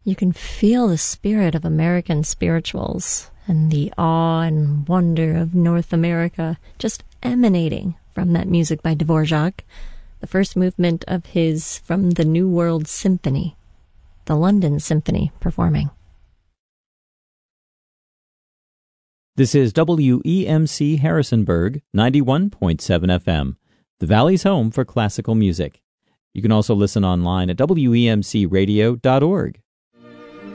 You can feel the spirit of American spirituals and the awe and wonder of North America just emanating from that music by Dvorak, the first movement of his From the New World Symphony, the London Symphony performing. This is WEMC Harrisonburg, 91.7 FM, the Valley's home for classical music. You can also listen online at WEMCradio.org.